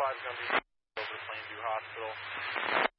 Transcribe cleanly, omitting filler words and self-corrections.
5 is going to be over to Plainview Hospital.